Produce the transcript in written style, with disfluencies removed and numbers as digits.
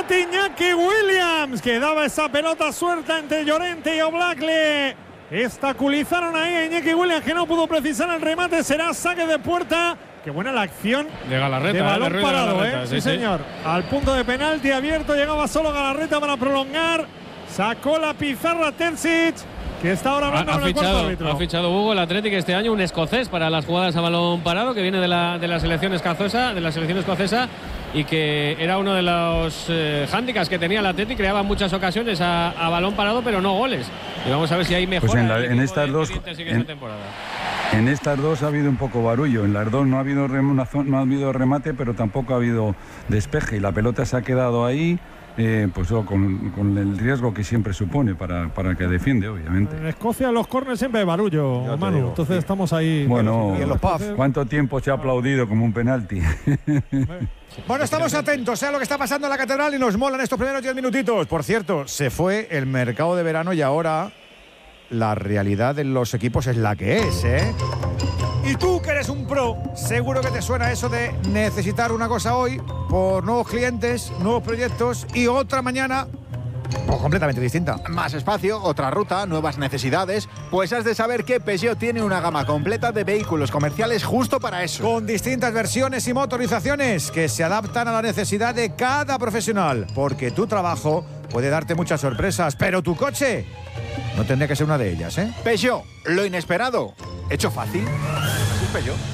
remate Iñaki Williams, que daba esa pelota suelta entre Llorente y Oblak. Le estaculizaron ahí a Iñaki Williams, que no pudo precisar el remate. Será saque de puerta. Qué buena la acción de Galarreta, de balón de parado, Galarreta, sí, señor. Al punto de penalti abierto, llegaba solo Galarreta para prolongar. Sacó la pizarra Terzic, que está ahora hablando con el cuarto árbitro. Ha fichado Hugo el Atlético este año un escocés para las jugadas a balón parado, que viene de la selección escocesa, y que era uno de los hándicaps que tenía el Atlético. Creaba en muchas ocasiones a balón parado, pero no goles. Y vamos a ver si hay mejora. Pues en estas dos. En estas dos ha habido un poco barullo. En las dos no ha habido remate, pero tampoco ha habido despeje. Y la pelota se ha quedado ahí, pues con el riesgo que siempre supone para el que defiende, obviamente. En Escocia los córneres siempre hay barullo, Manu. Digo, entonces estamos ahí. Bueno, y en los pubs. ¿Cuánto tiempo se ha aplaudido como un penalti? Bueno, estamos atentos a lo que está pasando en la Catedral y nos molan estos primeros 10 minutitos. Por cierto, se fue el mercado de verano y ahora la realidad de los equipos es la que es, ¿eh? Y tú, que eres un pro, seguro que te suena eso de necesitar una cosa hoy por nuevos clientes, nuevos proyectos y otra mañana completamente distinta. Más espacio, otra ruta, nuevas necesidades. Pues has de saber que Peugeot tiene una gama completa de vehículos comerciales justo para eso. Con distintas versiones y motorizaciones que se adaptan a la necesidad de cada profesional. Porque tu trabajo puede darte muchas sorpresas, pero tu coche no tendría que ser una de ellas, ¿eh? Peugeot, lo inesperado, hecho fácil. Así es Peugeot.